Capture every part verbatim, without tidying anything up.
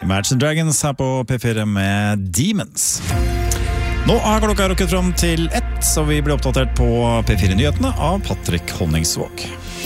Imagine Dragons her på P fire med Demons. Nå har klokka rukket fram til ett, så vi blir oppdatert på P fire-nyhetene av Patrick Honningsvåg.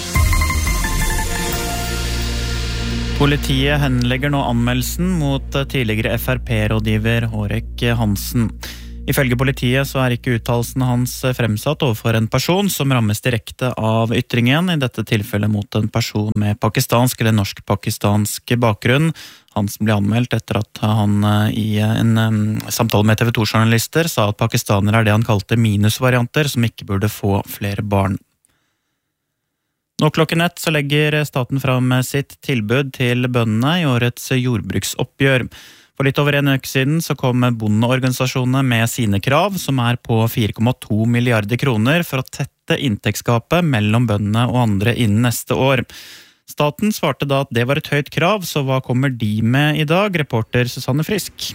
Politiet henlegger nå anmeldelsen mot tidligere F R P-rådgiver Hårek Hansen. Ifølge politiet så er ikke uttalelsen hans fremsatt overfor en person som rammes direkte av ytringen, i dette tilfellet mot en person med pakistansk eller norsk-pakistansk bakgrunn. Hansen ble anmeldt etter at han i en um, samtale med T V to-journalister sa at pakistanere er det han kalte minusvarianter som ikke burde få flere barn. Nå klokken ett så legger staten fram sitt tilbud til bøndene i årets jordbruksoppgjør. For litt over en uke siden så kom bondeorganisasjonene med sine krav, som er på fire komma to milliarder kroner for å tette inntektsgapet mellom bøndene og andre innen neste år. Staten svarte da at det var et høyt krav, så hva kommer de med i dag? Reporter Susanne Frisk.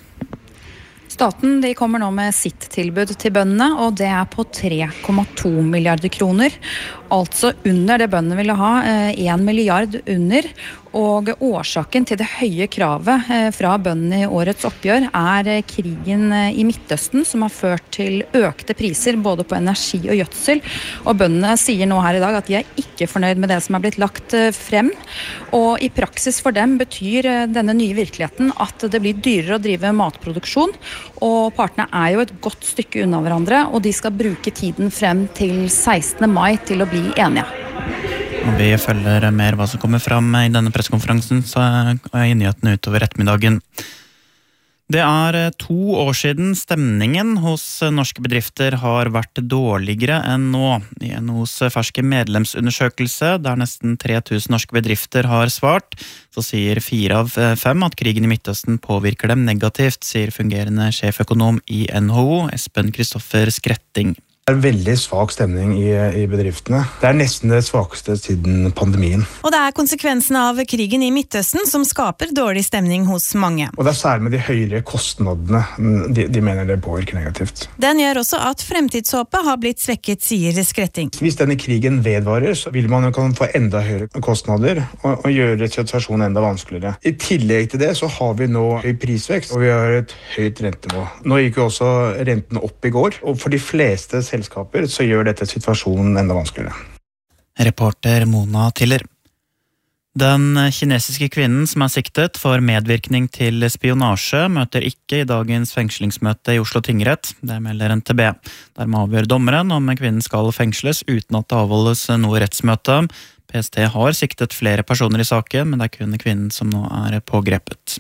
Staten de kommer nå med sitt tilbud til bøndene, og det er på tre komma to milliarder kroner. Altså under det bøndene ville ha, en milliard under. Og årsaken til det høye kravet fra bøndene i årets oppgjør er krigen i Midtøsten, som har ført til økte priser både på energi og gjødsel. Og bøndene sier nå her i dag at de er ikke fornøyd med det som er blitt lagt frem. Og i praksis for dem betyr denne nye virkeligheten at det blir dyrere å drive matproduksjon. Og partene er jo et godt stykke unna hverandre, og de skal bruke tiden frem til sekstende mai til å bli enige. Og vi følger mer hva som kommer fram i denne pressekonferansen, så er nyhetene utover ettermiddagen. Det er to år siden stemningen hos norske bedrifter har vært dårligere enn nå. I N H O's ferske medlemsundersøkelse, der nesten tre tusen norske bedrifter har svart, så sier fire av fem at krigen i Midtøsten påvirker dem negativt, sier fungerende sjeføkonom i N H O, Espen Kristoffer Skretting. Det er veldig svak stemning i, i bedriftene. Det er nesten det svakeste siden pandemien. Og det er konsekvensen av krigen i Midtøsten som skaper dårlig stemning hos mange. Og det er særlig med de høyere kostnadene de, de mener det påvirker negativt. Den gjør også at fremtidshåpet har blitt svekket, sier Skretting. Hvis denne krigen vedvarer, så vil man jo få enda høyere kostnader og, og gjøre situasjonen enda vanskeligere. I tillegg til det så har vi nå høy prisvekst, og vi har et høyt rentenivå. Nå gikk jo også renten opp i går, og for de fleste selskaper, så gjør dette situasjonen enda vanskeligere. Reporter Mona Tiller. Den kinesiske kvinnen som er siktet for medvirkning til spionasje møter ikke i dagens fengslingsmøte i Oslo tingrett. Det melder N T B. Dermed avgjør dommeren om kvinnen skal fengsles uten at det avholdes noe rettsmøte. P S T har siktet flere personer i saken, men det er kun kvinnen som nå er pågrepet.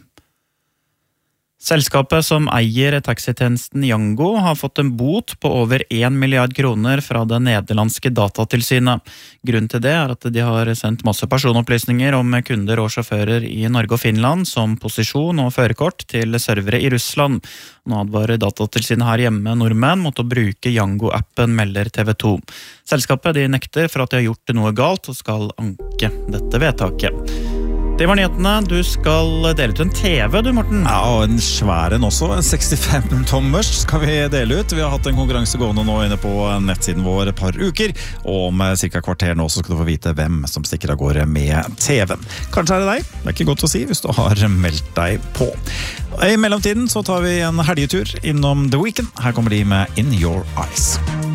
Selskapet som eier taxitjenesten Yango har fått en bot på over en milliard kroner fra det nederlandske datatilsynet. Grunnen til det er at de har sendt masse personopplysninger om kunder og sjåfører i Norge og Finland som posisjon og førerkort til servere i Russland. Nå advarer datatilsynet her hjemme nordmenn mot å bruke Yango-appen, melder T V to. Selskapet de nekter for at de har gjort noe galt og skal anke dette vedtaket. Det var nyhetene. Du skal dele ut en T V, du, Morten. Ja, og en svær en også. En sekstifem tommers skal vi dele ut. Vi har hatt en konkurranse gående nå inne på nettsiden vår et par uker, og om cirka kvarter nå så skal du få vite hvem som stikker av gårde med T V-en. Kanskje er det deg? Det er ikke godt å si hvis du har meldt deg på. I mellomtiden så tar vi en helgetur innom The Weeknd. Her kommer de med In Your Eyes.